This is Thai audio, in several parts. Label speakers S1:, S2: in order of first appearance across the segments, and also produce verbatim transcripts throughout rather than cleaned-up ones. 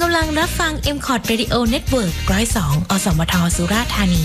S1: ำลังรับฟัง เอ็ม คอร์ด Radio Network หนึ่งร้อยสอง อสมท สุราษฎร์ธานี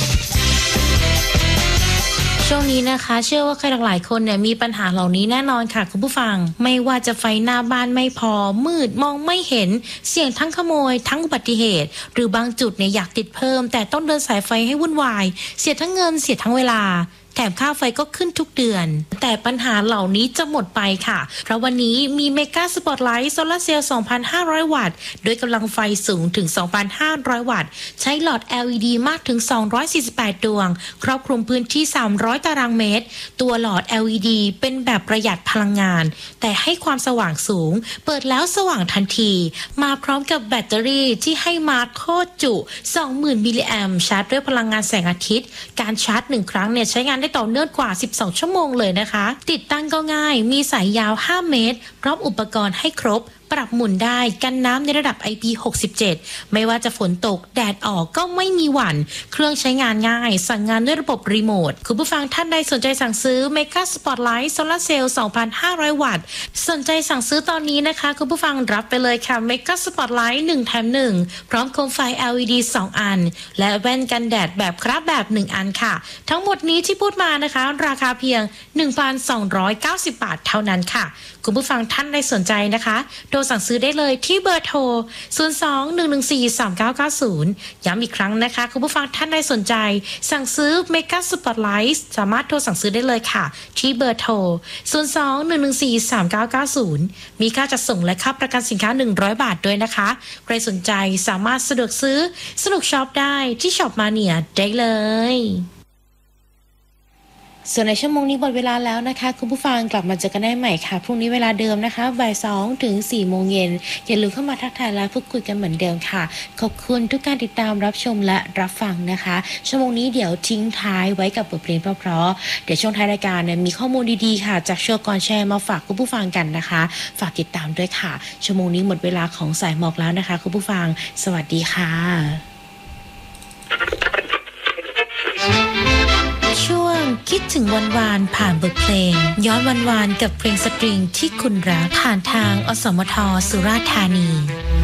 S1: ช่วงนี้นะคะเชื่อว่าใครหลายคนเนี่ยมีปัญหาเหล่านี้แน่นอนค่ะคุณผู้ฟังไม่ว่าจะไฟหน้าบ้านไม่พอมืดมองไม่เห็นเสี่ยงทั้งขโมยทั้งอุบัติเหตุหรือบางจุดเนี่ยอยากติดเพิ่มแต่ต้องเดินสายไฟให้วุ่นวายเสียทั้งเงินเสียทั้งเวลาแถมค่าไฟก็ขึ้นทุกเดือนแต่ปัญหาเหล่านี้จะหมดไปค่ะเพราะวันนี้มีเมกาสปอตไลท์โซลาร์เซลล์ สองพันห้าร้อย วัตต์ด้วยกำลังไฟสูงถึง สองพันห้าร้อย วัตต์ใช้หลอด แอล อี ดี มากถึง สองร้อยสี่สิบแปด ดวงครอบคลุมพื้นที่ สามร้อย ตารางเมตรตัวหลอด แอล อี ดี เป็นแบบประหยัดพลังงานแต่ให้ความสว่างสูงเปิดแล้วสว่างทันทีมาพร้อมกับแบตเตอรี่ที่ให้มาโคตรจุ สองหมื่น มิลลิแอมป์ชาร์จด้วยพลังงานแสงอาทิตย์การชาร์จหนึ่งครั้งเนี่ยใช้งานได้ต่อเนื่องกว่าสิบสองชั่วโมงเลยนะคะติดตั้งก็ง่ายมีสายยาวห้าเมตรพร้อมอุปกรณ์ให้ครบปรับหมุนได้กันน้ำในระดับ ไอ พี หกสิบเจ็ดไม่ว่าจะฝนตกแดดออกก็ไม่มีหวั่นเครื่องใช้งานง่ายสั่งงานด้วยระบบรีโมทคุณผู้ฟังท่านใดสนใจสั่งซื้อ Mega Spotlight Solar Cell สองพันห้าร้อย วัตต์สนใจสั่งซื้อตอนนี้นะคะคุณผู้ฟังรับไปเลยค่ะ Mega Spotlight หนึ่งแถมหนึ่งพร้อมโคมไฟ แอล อี ดี สองอันและแว่นกันแดดแบบครับแบบหนึ่งอันค่ะทั้งหมดนี้ที่พูดมานะคะราคาเพียง หนึ่งพันสองร้อยเก้าสิบ บาทเท่านั้นค่ะคุณผู้ฟังท่านใดสนใจนะคะโทรสั่งซื้อได้เลยที่เบอร์โทร ศูนย์ สอง หนึ่ง หนึ่ง สี่ สาม เก้า เก้า ศูนย์ ย้ำอีกครั้งนะคะคุณผู้ฟังท่านใดสนใจสั่งซื้อ Mega Spotlight สามารถโทรสั่งซื้อได้เลยค่ะที่เบอร์โทร ศูนย์ สอง หนึ่ง หนึ่ง สี่ สาม เก้า เก้า ศูนย์ มีค่าจัดส่งและค่าประกันสินค้าหนึ่งร้อยบาทด้วยนะคะใครสนใจสามารถสะดวกซื้อสนุกช็อปได้ที่ช็อปมาเนียได้เลยส่วนในชั่วโมงนี้หมดเวลาแล้วนะคะคุณผู้ฟังกลับมาเจอกันได้ใหม่ค่ะพรุ่งนี้เวลาเดิมนะคะบ่ายสองถึงสี่โมงเย็นอย่าลืมเข้ามาทักทายและพูดคุยกันเหมือนเดิมค่ะขอบคุณทุกการติดตามรับชมและรับฟังนะคะชั่วโมงนี้เดี๋ยวทิ้งท้ายไว้กับบทเพลงเพราะๆเดี๋ยวช่วงท้ายรายการเนี่ยมีข้อมูลดีๆค่ะจากชัวร์ก่อนแชร์มาฝากคุณผู้ฟังกันนะคะฝากติดตามด้วยค่ะชั่วโมงนี้หมดเวลาของสายหมอกแล้วนะคะคุณผู้ฟังสวัสดีค่ะช่วงคิดถึงวันวานผ่านบทเพลงย้อนวันวานกับเพลงสตริงที่คุณรักผ่านทางอสมทสุราษฎร์ธานี